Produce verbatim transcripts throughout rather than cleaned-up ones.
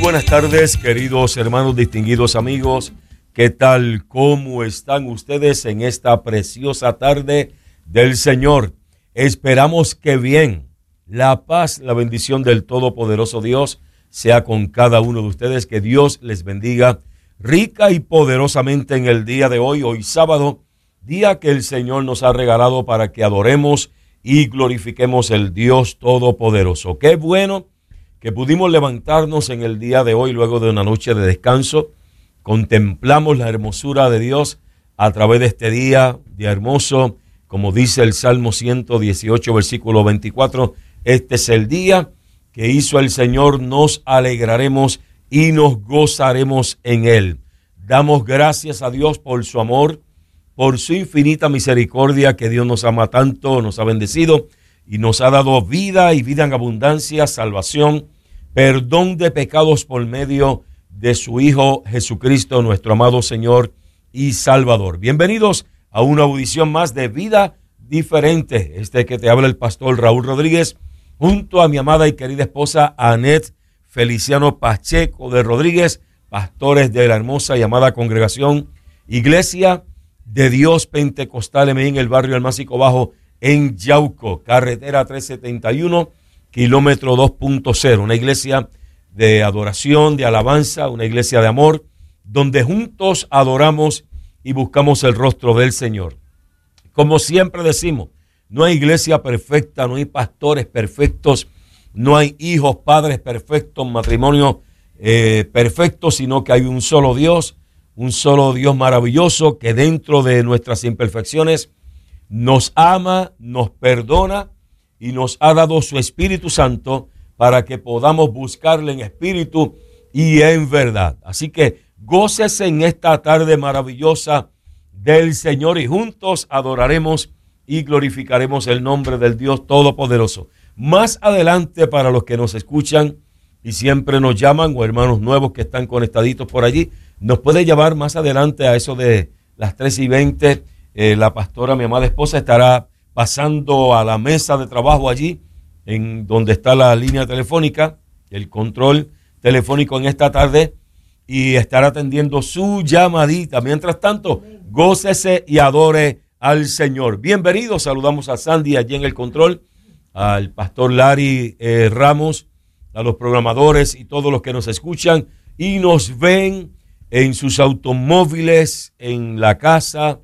buenas tardes, queridos hermanos, distinguidos amigos. ¿Qué tal? ¿Cómo están ustedes en esta preciosa tarde del Señor? Esperamos que bien. La paz, la bendición del Todopoderoso Dios sea con cada uno de ustedes. Que Dios les bendiga rica y poderosamente en el día de hoy, hoy sábado, día que el Señor nos ha regalado para que adoremos y glorifiquemos el Dios Todopoderoso. Qué bueno que pudimos levantarnos en el día de hoy luego de una noche de descanso. Contemplamos la hermosura de Dios a través de este día, día hermoso, como dice el Salmo ciento dieciocho, versículo veinticuatro, este es el día que hizo el Señor, nos alegraremos y nos gozaremos en él. Damos gracias a Dios por su amor, por su infinita misericordia, que Dios nos ama tanto, nos ha bendecido y nos ha dado vida y vida en abundancia, salvación, perdón de pecados por medio de su Hijo Jesucristo, nuestro amado Señor y Salvador. Bienvenidos a una audición más de Vida Diferente. Este que te habla el pastor Raúl Rodríguez, junto a mi amada y querida esposa Anet Feliciano Pacheco de Rodríguez, pastores de la hermosa y amada congregación Iglesia de Dios Pentecostal en el barrio El Másico Bajo, en Yauco, carretera trescientos setenta y uno, kilómetro dos punto cero, una iglesia de adoración, de alabanza, una iglesia de amor, donde juntos adoramos y buscamos el rostro del Señor. Como siempre decimos, no hay iglesia perfecta, no hay pastores perfectos, no hay hijos, padres perfectos, matrimonio eh, perfecto, sino que hay un solo Dios, un solo Dios maravilloso que dentro de nuestras imperfecciones nos ama, nos perdona y nos ha dado su Espíritu Santo para que podamos buscarle en espíritu y en verdad. Así que gócese en esta tarde maravillosa del Señor y juntos adoraremos y glorificaremos el nombre del Dios Todopoderoso. Más adelante, para los que nos escuchan y siempre nos llaman, o hermanos nuevos que están conectaditos por allí, nos puede llamar más adelante a eso de las tres y veinte. Eh, la pastora, mi amada esposa, estará pasando a la mesa de trabajo allí, en donde está la línea telefónica, el control telefónico en esta tarde, y estará atendiendo su llamadita. Mientras tanto, gócese y adore al Señor. Bienvenidos, saludamos a Sandy allí en el control, al pastor Larry eh, Ramos, a los programadores y todos los que nos escuchan y nos ven en sus automóviles, en la casa,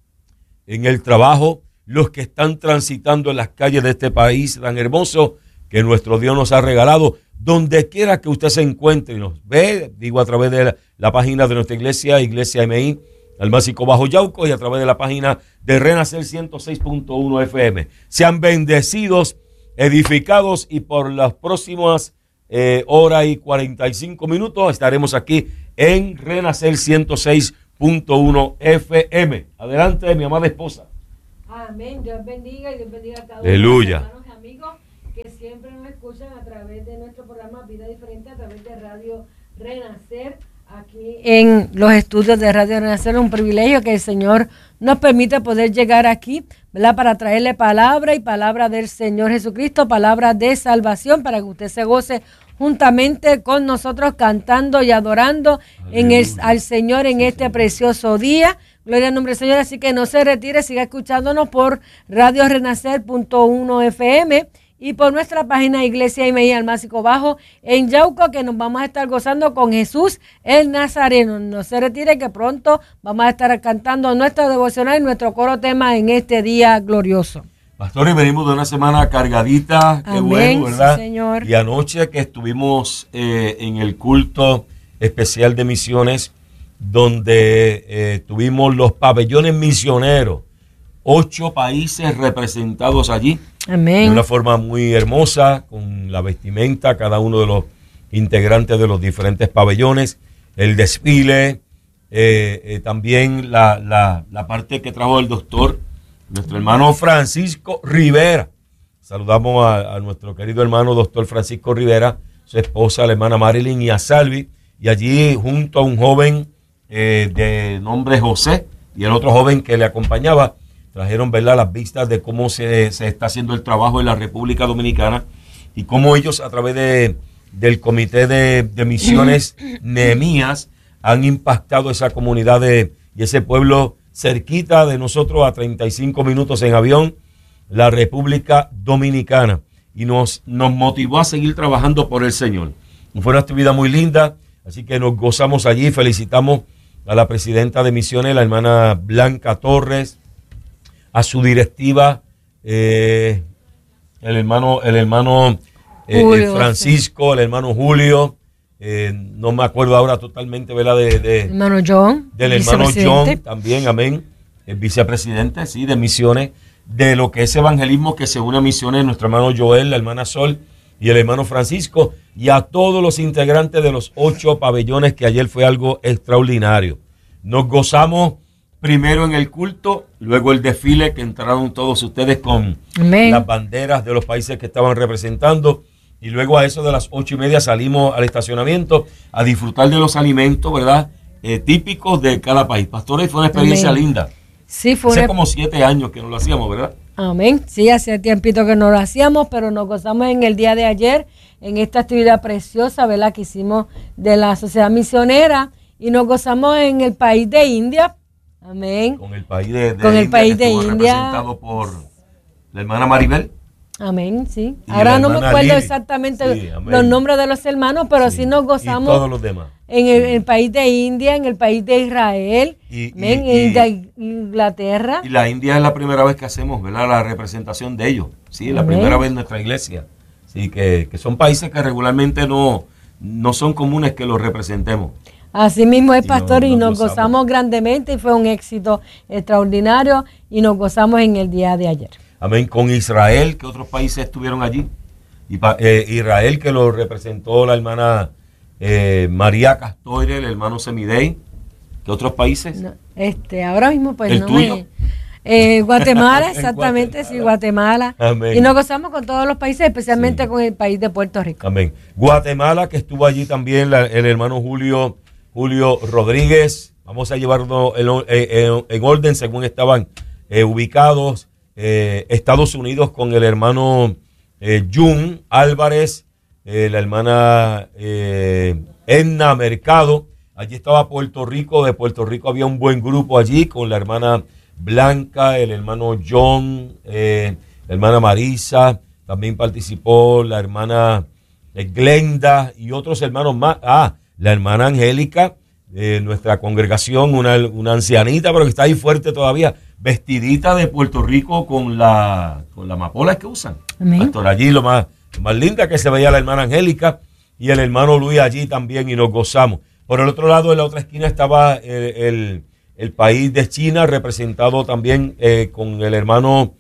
en el trabajo, los que están transitando en las calles de este país tan hermoso que nuestro Dios nos ha regalado. Donde quiera que usted se encuentre y nos ve, digo a través de la, la página de nuestra iglesia, Iglesia M I, El Másico Bajo Yauco, y a través de la página de Renacer ciento seis punto uno F M. Sean bendecidos, edificados, y por las próximas eh, hora y cuarenta y cinco minutos estaremos aquí en Renacer ciento seis punto uno F M. Adelante, mi amada esposa. Amén. Dios bendiga y Dios bendiga a cada uno Aleluya. de los hermanos y amigos que siempre nos escuchan a través de nuestro programa Vida Diferente, a través de Radio Renacer, aquí en los estudios de Radio Renacer. Es un privilegio que el Señor nos permite poder llegar aquí, ¿verdad?, para traerle palabra y palabra del Señor Jesucristo, palabra de salvación, para que usted se goce juntamente con nosotros cantando y adorando en el, al Señor en este precioso día. Gloria al nombre del Señor. Así que no se retire, siga escuchándonos por Radio Renacer punto uno F M y por nuestra página Iglesia M I El Másico Bajo en Yauco, que nos vamos a estar gozando con Jesús el Nazareno. No se retire, que pronto vamos a estar cantando nuestro devocional y nuestro coro tema en este día glorioso. Pastores, venimos de una semana cargadita, qué Amén, bueno, ¿verdad? Sí, Señor. Y anoche que estuvimos eh, en el culto especial de misiones, donde eh, tuvimos los pabellones misioneros, ocho países representados allí. Amén. De una forma muy hermosa, con la vestimenta, cada uno de los integrantes de los diferentes pabellones, el desfile, eh, eh, también la, la, la parte que trajo el doctor, nuestro hermano Francisco Rivera. Saludamos a, a nuestro querido hermano doctor Francisco Rivera, su esposa, la hermana Marilyn, y a Salvi, y allí junto a un joven eh, de nombre José y el otro joven que le acompañaba, trajeron, ¿verdad?, las vistas de cómo se, se está haciendo el trabajo en la República Dominicana y cómo ellos, a través de del Comité de, de Misiones Nehemías han impactado esa comunidad de, y ese pueblo cerquita de nosotros, a treinta y cinco minutos en avión, la República Dominicana, y nos, nos motivó a seguir trabajando por el Señor. Fue una actividad muy linda, así que nos gozamos allí. Felicitamos a la presidenta de Misiones, la hermana Blanca Torres, a su directiva, eh, el hermano, el hermano eh, Julio, Francisco, sí. el hermano Julio, eh, no me acuerdo ahora totalmente, ¿verdad? De, de, hermano John, del hermano John también, amén, el vicepresidente, sí, de Misiones, de lo que es evangelismo que se une a Misiones, nuestro hermano Joel, la hermana Sol y el hermano Francisco, y a todos los integrantes de los ocho pabellones, que ayer fue algo extraordinario. Nos gozamos primero en el culto, luego el desfile, que entraron todos ustedes con Amén. Las banderas de los países que estaban representando, y luego a eso de las ocho y media salimos al estacionamiento a disfrutar de los alimentos, ¿verdad? Eh, típicos de cada país. Pastores, fue una experiencia Amén. linda. Sí, fue Hace una... como siete años que no lo hacíamos, ¿verdad? Amén. Sí, hace tiempito que no lo hacíamos, pero nos gozamos en el día de ayer, en esta actividad preciosa, ¿verdad? Que hicimos de la Sociedad Misionera, y nos gozamos en el país de India. Amén. Con el país de, de Con el India, país de India. Representado por la hermana Maribel. Amén, sí. Ahora no me acuerdo Lili. exactamente sí, los nombres de los hermanos, pero sí, sí nos gozamos. Y todos los demás. En el, en el país de India, en el país de Israel, y, amén, y, y, en Inglaterra. Y la India es la primera vez que hacemos, ¿verdad? La representación de ellos. Sí, la amén. primera vez en nuestra iglesia. Sí, que, que son países que regularmente no, no son comunes que los representemos. Así mismo es, pastor, y, no, nos, y nos gozamos. gozamos grandemente, y fue un éxito extraordinario, y nos gozamos en el día de ayer. Amén. Con Israel, que otros países estuvieron allí. Y pa, eh, Israel, que lo representó la hermana eh, María Castoire, el hermano Semidey. ¿Qué otros países? No, este, ahora mismo, pues ¿El no tuyo? me... Eh, Guatemala, exactamente, Guatemala. sí, Guatemala. Amén. Y nos gozamos con todos los países, especialmente sí. con el país de Puerto Rico. Amén. Guatemala, que estuvo allí también la, el hermano Julio, Julio Rodríguez. Vamos a llevarlo en, en, en orden según estaban eh, ubicados. Eh, Estados Unidos con el hermano eh, Jun Álvarez, eh, la hermana eh, Edna Mercado. Allí estaba Puerto Rico. De Puerto Rico había un buen grupo allí con la hermana Blanca, el hermano John, eh, la hermana Marisa. También participó la hermana eh, Glenda y otros hermanos más. Ah, la hermana Angélica, de nuestra congregación, una, una ancianita, pero que está ahí fuerte todavía, vestidita de Puerto Rico con la con la amapola que usan. Amén. Pastor, allí lo más, lo más linda que se veía la hermana Angélica y el hermano Luis allí también, y nos gozamos. Por el otro lado, en la otra esquina estaba el, el, el país de China, representado también eh, con el hermano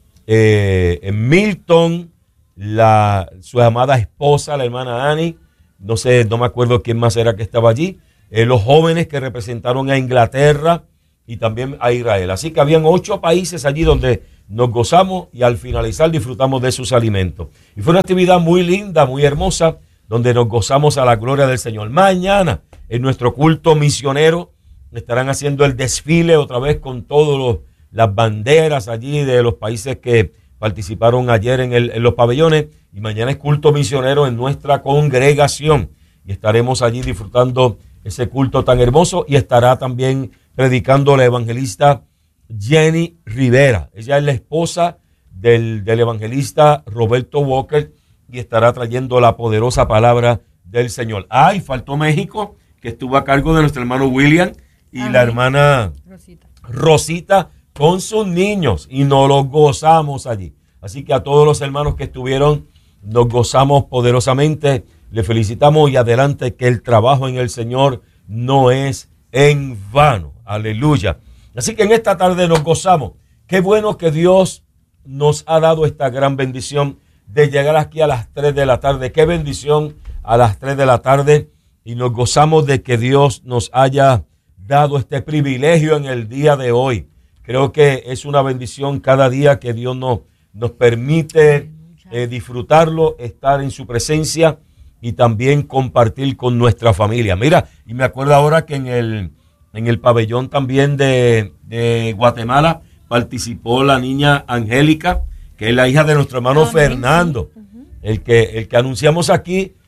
eh, Milton, la, su amada esposa, la hermana Annie, no sé, no me acuerdo quién más era que estaba allí. Eh, los jóvenes que representaron a Inglaterra y también a Israel. Así que habían ocho países allí donde nos gozamos y al finalizar disfrutamos de sus alimentos. Y fue una actividad muy linda, muy hermosa, donde nos gozamos a la gloria del Señor. Mañana, en nuestro culto misionero, estarán haciendo el desfile otra vez con todas las banderas allí de los países que participaron ayer en, el, en los pabellones. Y mañana es culto misionero en nuestra congregación. Y estaremos allí disfrutando ese culto tan hermoso, y estará también predicando la evangelista Jenny Rivera. Ella es la esposa del, del evangelista Roberto Walker, y estará trayendo la poderosa palabra del Señor. Ah, y faltó México, que estuvo a cargo de nuestro hermano William y Amén. La hermana Rosita. Rosita con sus niños, y nos los gozamos allí. Así que a todos los hermanos que estuvieron, nos gozamos poderosamente. Le felicitamos, y adelante, que el trabajo en el Señor no es en vano. Aleluya. Así que en esta tarde nos gozamos. Qué bueno que Dios nos ha dado esta gran bendición de llegar aquí a las tres de la tarde. Qué bendición a las tres de la tarde. Y nos gozamos de que Dios nos haya dado este privilegio en el día de hoy. Creo que es una bendición cada día que Dios nos, nos permite eh, disfrutarlo, estar en su presencia y también compartir con nuestra familia. Mira, y me acuerdo ahora que en el, en el pabellón también de, de Guatemala participó la niña Angélica, que es la hija de nuestro hermano Amén. Fernando, uh-huh. el, que, el que anunciamos aquí,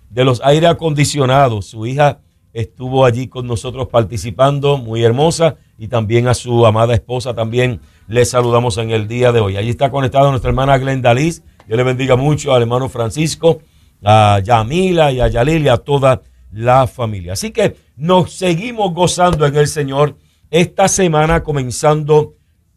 de los aire acondicionados. Su hija estuvo allí con nosotros participando, muy hermosa, y también a su amada esposa también le saludamos en el día de hoy. Allí está conectada nuestra hermana Glenda Liz. Dios le bendiga mucho al hermano Francisco, a Yamila y a Yalil y a toda la familia. Así que nos seguimos gozando en el Señor esta semana, comenzando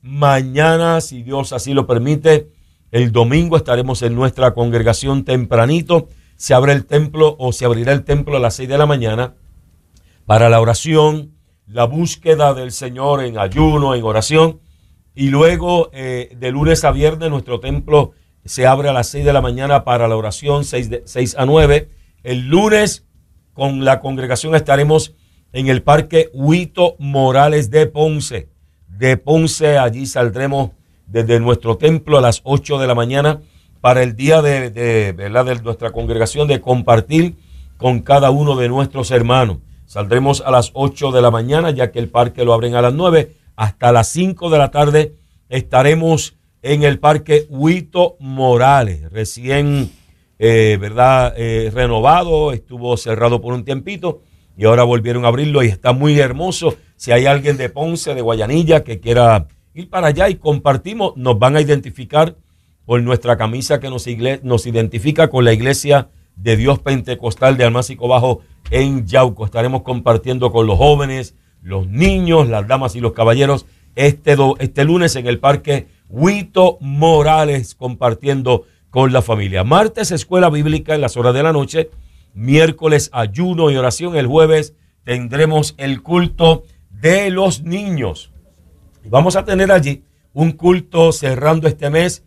mañana, si Dios así lo permite. El domingo estaremos en nuestra congregación tempranito. Se abre el templo o se abrirá el templo a las seis de la mañana para la oración, la búsqueda del Señor en ayuno, en oración. Y luego eh, de lunes a viernes nuestro templo se abre a las seis de la mañana para la oración, seis a nueve. El lunes con la congregación estaremos en el Parque Huito Morales de Ponce. De Ponce, allí saldremos desde nuestro templo a las ocho de la mañana para el día de, de, ¿verdad? de nuestra congregación, de compartir con cada uno de nuestros hermanos. Saldremos a las ocho de la mañana, ya que el parque lo abren a las nueve. Hasta las cinco de la tarde estaremos en el Parque Huito Morales, recién eh, ¿verdad? Eh, renovado, estuvo cerrado por un tiempito y ahora volvieron a abrirlo y está muy hermoso. Si hay alguien de Ponce, de Guayanilla, que quiera ir para allá y compartimos, nos van a identificar por nuestra camisa que nos, igle- nos identifica con la Iglesia de Dios Pentecostal de Almácigo Bajo en Yauco. Estaremos compartiendo con los jóvenes, los niños, las damas y los caballeros este, do, este lunes en el Parque Huito Morales, compartiendo con la familia. Martes, escuela bíblica en las horas de la noche. Miércoles, ayuno y oración. El jueves tendremos el culto de los niños. Vamos a tener allí un culto cerrando este mes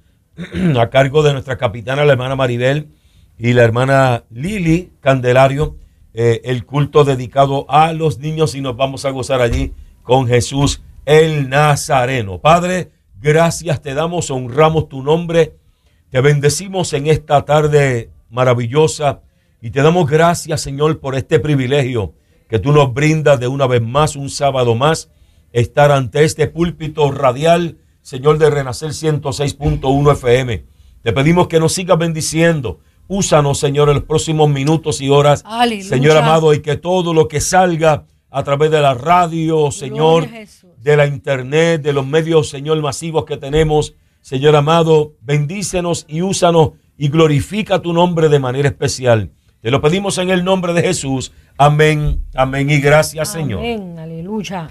a cargo de nuestra capitana, la hermana Maribel, y la hermana Lili Candelario, eh, el culto dedicado a los niños, y nos vamos a gozar allí con Jesús el Nazareno. Padre, gracias te damos, honramos tu nombre, te bendecimos en esta tarde maravillosa y te damos gracias, Señor, por este privilegio que tú nos brindas de una vez más, un sábado más, estar ante este púlpito radial, Señor, de Renacer ciento seis punto uno F M. Te pedimos que nos sigas bendiciendo. Úsanos, Señor, en los próximos minutos y horas, aleluya, Señor amado, y que todo lo que salga a través de la radio, Señor, de la internet, de los medios, Señor, masivos que tenemos, Señor amado, bendícenos y úsanos y glorifica tu nombre de manera especial. Te lo pedimos en el nombre de Jesús. Amén, amén y gracias, amén, Señor. Amén, aleluya.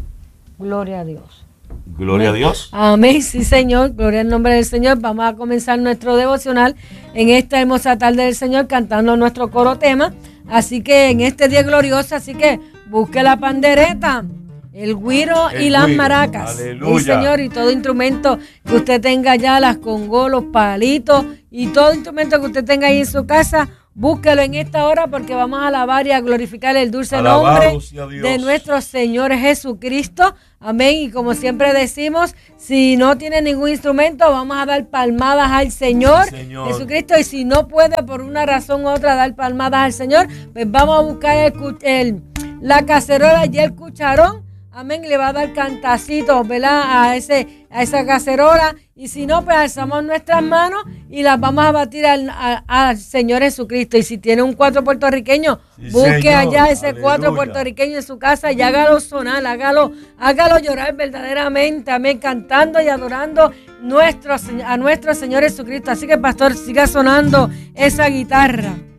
Gloria a Dios. Gloria amén. A Dios. Amén, sí, Señor. Gloria al nombre del Señor. Vamos a comenzar nuestro devocional en esta hermosa tarde del Señor cantando nuestro coro tema. Así que en este día glorioso, así que busque la pandereta, el güiro y las güiro. Maracas. Aleluya. Sí, Señor, y todo instrumento que usted tenga allá, las congos, los palitos y todo instrumento que usted tenga ahí en su casa, búsquelo en esta hora porque vamos a alabar y a glorificar el dulce nombre de nuestro Señor Jesucristo. Amén. Y como siempre decimos, si no tiene ningún instrumento, vamos a dar palmadas al Señor, sí, Señor Jesucristo. Y si no puede por una razón u otra dar palmadas al Señor, pues vamos a buscar el, el, la cacerola y el cucharón. Amén, le va a dar cantacitos, ¿verdad? A, ese, a esa cacerola. Y si no, pues alzamos nuestras manos y las vamos a batir al, al, al Señor Jesucristo. Y si tiene un cuatro puertorriqueño, sí, busque Señor, allá ese aleluya. Cuatro puertorriqueño en su casa y hágalo sonar, hágalo, hágalo llorar verdaderamente. Amén, cantando y adorando nuestro, a nuestro Señor Jesucristo. Así que, pastor, siga sonando esa guitarra.